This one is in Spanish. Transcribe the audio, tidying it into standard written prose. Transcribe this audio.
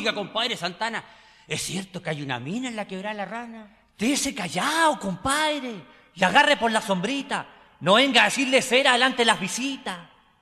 Oiga, compadre Santana, ¿es cierto que hay una mina en la Quebrada La Rana? Dese callao, compadre, y agarre por la sombrita. No venga a decirle cera delante de las visitas.